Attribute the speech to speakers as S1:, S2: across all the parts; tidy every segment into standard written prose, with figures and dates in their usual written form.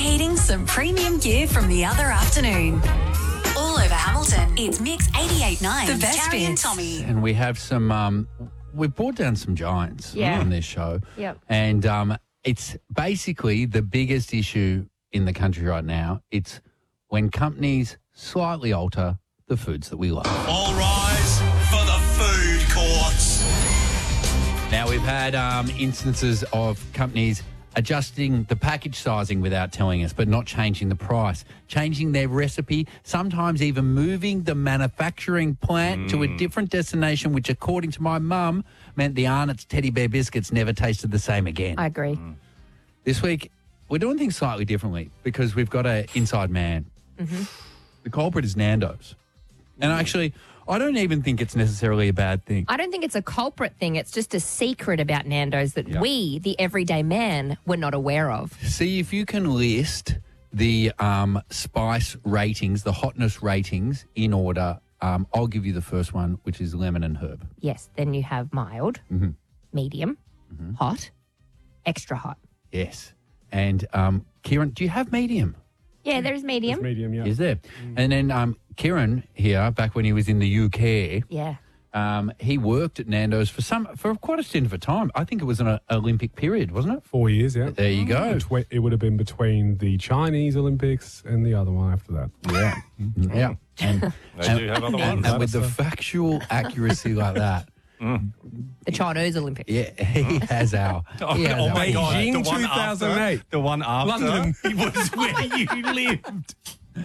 S1: Overheating some premium gear from the other afternoon. All over Hamilton, it's Mix 88.9. The best Carrie and Tommy.
S2: And we have some, we've brought down some giants on this show.
S3: Yep.
S2: And it's basically the biggest issue in the country right now. It's when companies slightly alter the foods that we love.
S4: All rise for the food courts.
S2: Now, we've had instances of companies adjusting the package sizing without telling us, but not changing the price, changing their recipe, sometimes even moving the manufacturing plant to a different destination, which, according to my mum, meant the Arnott's teddy bear biscuits never tasted the same again.
S3: I agree.
S2: This week, we're doing things slightly differently because we've got an inside man. The culprit is Nando's. And actually, I don't even think it's necessarily a bad thing.
S3: I don't think it's a culprit thing. It's just a secret about Nando's that we, the everyday man, were not aware of.
S2: See, if you can list the spice ratings, the hotness ratings in order, I'll give you the first one, which is lemon and herb.
S3: Yes, then you have mild, medium, hot, extra hot.
S2: Yes. And Kieran, do you have medium?
S3: Yeah, there's medium.
S5: It's medium, yeah.
S2: Is there? And then Kieran here, back when he was in the UK,
S3: Yeah.
S2: he worked at Nando's for quite a stint of a time. I think it was an Olympic period, wasn't it?
S5: 4 years, yeah.
S2: There you go.
S5: It would have been between the Chinese Olympics and the other one after that.
S2: Yeah. Yeah. And,
S4: They do have other ones.
S2: and with the factual accuracy like that,
S3: The Chinese Olympics.
S2: yeah, he has our. He has
S4: Oh
S2: our
S4: my God.
S5: Beijing
S4: The one
S5: 2008.
S4: after, the one after
S5: London.
S4: was where you lived.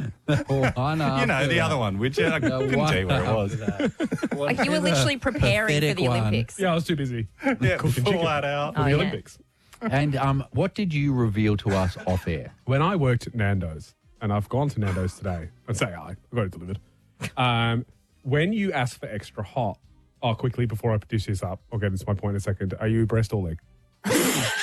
S2: one
S4: You know, the other one, which I couldn't tell you where it was.
S3: Like you were literally preparing for
S2: pathetic
S3: the
S2: one.
S3: Olympics.
S5: Yeah, I was too busy
S4: Yeah,
S5: cooking chicken
S4: flat out.
S5: for
S3: Oh,
S5: the
S3: yeah.
S5: Olympics.
S2: And what did you reveal to us off air?
S5: When I worked at Nando's, and I've gone to Nando's today, I'd say I got it delivered. When you ask for extra hot, quickly before I produce this up, I'll get into my point in a second. Are you breast or leg?